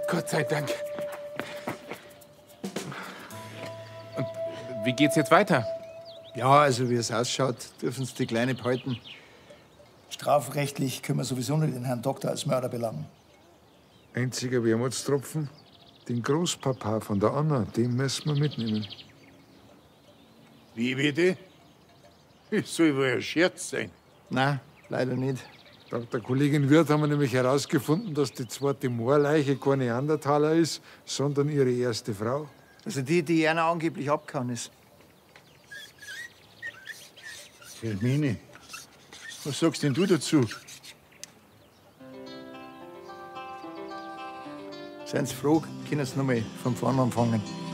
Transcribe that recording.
Gott sei Dank. Und wie geht's jetzt weiter? Ja, also wie es ausschaut, dürfen Sie die Kleine behalten. Strafrechtlich können wir sowieso nicht den Herrn Doktor als Mörder belangen. Einziger Wermutstropfen, den Großpapa von der Anna, den müssen wir mitnehmen. Wie bitte? Das soll wohl ein Scherz sein. Nein, leider nicht. Dank der Kollegin Wirth haben wir nämlich herausgefunden, dass die zweite Moorleiche keine Neandertaler ist, sondern ihre erste Frau. Also die einer angeblich abgehauen ist. Hermine, was sagst denn du dazu? Seien Sie froh, können Sie noch mal von vorne anfangen.